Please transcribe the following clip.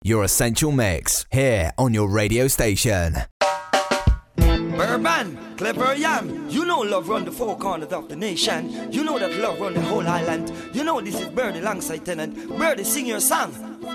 your Essential Mix, here on your radio station. Urban, Clever Yam, you know love run the four corners of the nation. You know that love run the whole island. You know this is Birdie alongside Tenant. Birdie, sing your song.